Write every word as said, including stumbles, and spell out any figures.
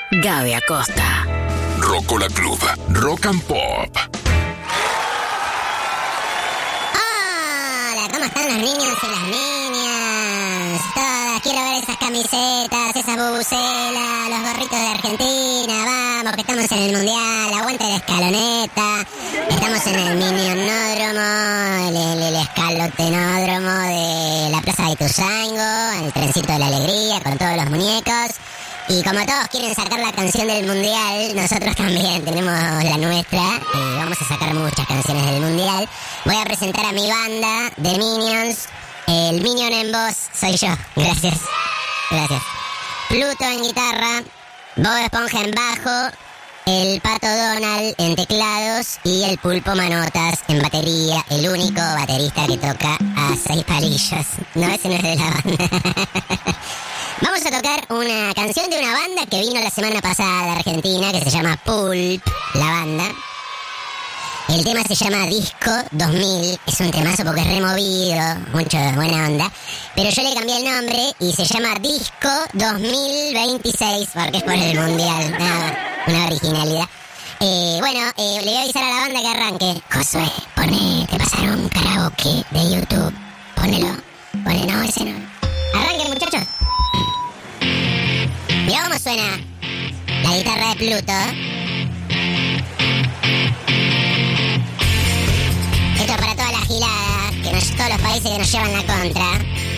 Gaby Acosta. Rocola Club. Rock and Pop. Hola, ¿cómo están los niños y las niñas? Todas, quiero ver esas camisetas, esas bubucelas, los gorritos de Argentina. Vamos, que estamos en el Mundial, aguante la escaloneta. Estamos en el Minionódromo, el, el, el escalotenódromo de la Plaza de Ituzaingó, en el trencito de la alegría, con todos los muñecos. Y como todos quieren sacar la canción del Mundial, nosotros también tenemos la nuestra. Y vamos a sacar muchas canciones del Mundial. Voy a presentar a mi banda de Minions. El Minion en voz soy yo. Gracias. Gracias. Pluto en guitarra, Bob Esponja en bajo, el Pato Donald en teclados y el Pulpo Manotas en batería. El único baterista que toca a seis palillos. No, ese no es de la banda. Vamos a tocar una canción de una banda que vino la semana pasada de Argentina, que se llama Pulp, la banda. El tema se llama Disco dos mil, es un temazo porque es removido, mucho buena onda. Pero yo le cambié el nombre y se llama Disco dos mil veintiséis, porque es por el Mundial, nada, una originalidad. Eh, bueno, eh, le voy a avisar a la banda que arranque. Josué, pone, te pasaron karaoke de YouTube, ponelo, ponelo, no, ese no. Arranquen, muchachos. Mirá cómo suena la guitarra de Pluto. Esto es para todas las giladas, que nos, todos los países que nos llevan la contra.